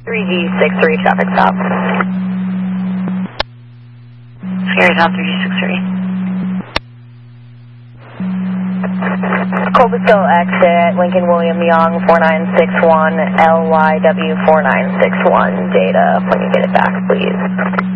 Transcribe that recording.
3G63 traffic stop. Scary Town 3G63. Colbusville exit, Lincoln William Young 4961, LYW 4961, data when you get it back, please.